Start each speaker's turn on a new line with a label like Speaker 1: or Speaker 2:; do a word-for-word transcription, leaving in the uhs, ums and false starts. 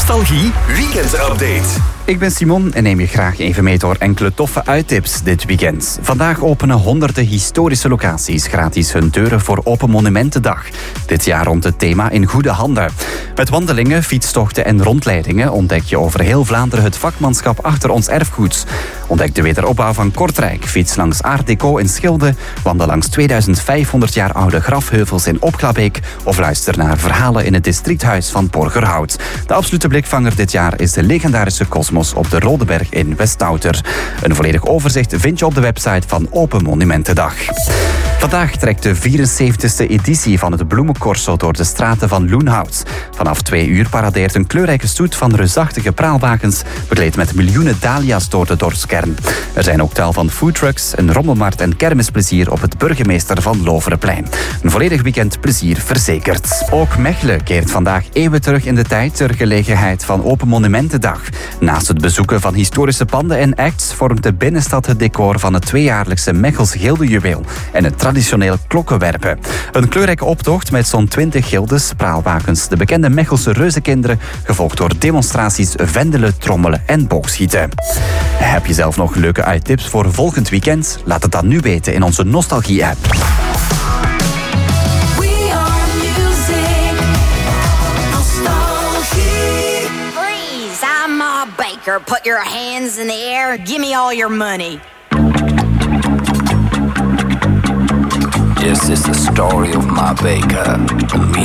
Speaker 1: Nostalgie Weekend Update.
Speaker 2: Ik ben Simon en neem je graag even mee door enkele toffe uittips dit weekend. Vandaag openen honderden historische locaties gratis hun deuren voor Open Monumentendag. Dit jaar rond het thema In Goede Handen. Met wandelingen, fietstochten en rondleidingen ontdek je over heel Vlaanderen het vakmanschap achter ons erfgoed. Ontdek de wederopbouw van Kortrijk, fiets langs Art Deco in Schilde, wandel langs tweeduizendvijfhonderd jaar oude grafheuvels in Opklabeek of luister naar verhalen in het districthuis van Borgerhout. De absolute blikvanger dit jaar is de legendarische Cosmos op de Rodeberg in Westouter. Een volledig overzicht vind je op de website van Open Monumentendag. Vandaag trekt de vierenzeventigste editie van het Bloemencorso door de straten van Loenhout. Vanaf twee uur paradeert een kleurrijke stoet van reusachtige praalwagens, bekleed met miljoenen dahlia's door de dorpskern. Er zijn ook tal van foodtrucks, een rommelmarkt en kermisplezier op het Burgemeester van Loverenplein. Een volledig weekend plezier verzekerd. Ook Mechelen keert vandaag eeuwen terug in de tijd ter gelegenheid van Open Monumentendag. Naast het bezoeken van historische panden en acts vormt de binnenstad het decor van het tweejaarlijkse Mechels Gildejuweel en het traditioneel klokkenwerpen. Een kleurrijke optocht met zo'n twintig gildes, praalwagens, de bekende Mechelse reuzenkinderen, gevolgd door demonstraties, vendelen, trommelen en boogschieten. Heb je zelf nog leuke uittips voor volgend weekend? Laat het dan nu weten in onze Nostalgie-app.
Speaker 3: Baker, put your hands in the air, give me all your money.
Speaker 4: This is the story of Ma Baker.